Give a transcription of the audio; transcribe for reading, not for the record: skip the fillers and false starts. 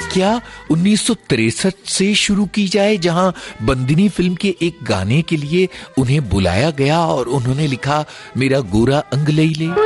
क्या 1963 से शुरू की जाए, जहां बंदिनी फिल्म के एक गाने के लिए उन्हें बुलाया गया और उन्होंने लिखा मेरा गोरा अंग ले ले।